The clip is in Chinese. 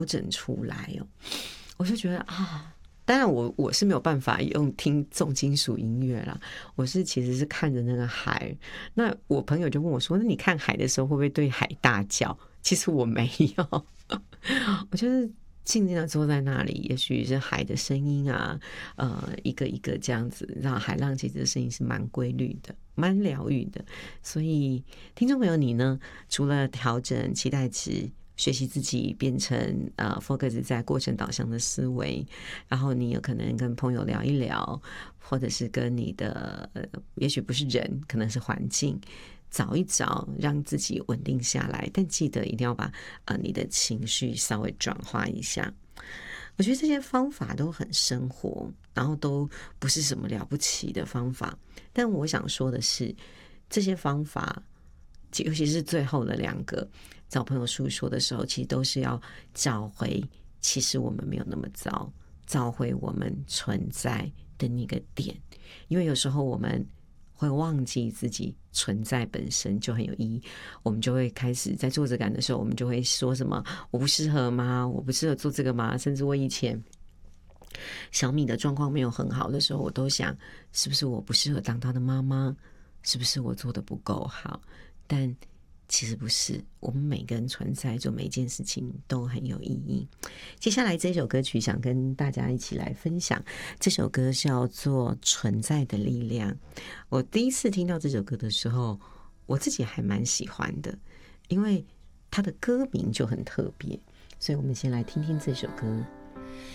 整出来哦。我就觉得啊，当然我是没有办法用听重金属音乐啦，我其实是看着那个海。那我朋友就问我说：“那你看海的时候会不会对海大叫？”其实我没有，我就是静静的坐在那里，也许是海的声音啊，一个一个这样子，让海浪其实的声音是蛮规律的，蛮疗愈的。所以听众朋友你呢，除了调整期待值，学习自己变成focus 在过程导向的思维，然后你有可能跟朋友聊一聊，或者是跟你的也许不是人，可能是环境，找一找让自己稳定下来，但记得一定要把你的情绪稍微转化一下。我觉得这些方法都很生活，然后都不是什么了不起的方法，但我想说的是，这些方法尤其是最后的2个找朋友诉说的时候，其实都是要找回其实我们没有那么糟，找回我们存在的那个点。因为有时候我们会忘记自己存在本身就很有意义，我们就会开始在挫折感的时候，我们就会说什么我不适合吗？我不适合做这个吗？甚至我以前小米的状况没有很好的时候，我都想是不是我不适合当他的妈妈，是不是我做的不够好？但其实不是，我们每个人存在做每一件事情都很有意义。接下来这首歌曲想跟大家一起来分享，这首歌叫做《存在的力量》。我第一次听到这首歌的时候，我自己还蛮喜欢的，因为它的歌名就很特别，所以我们先来听听这首歌。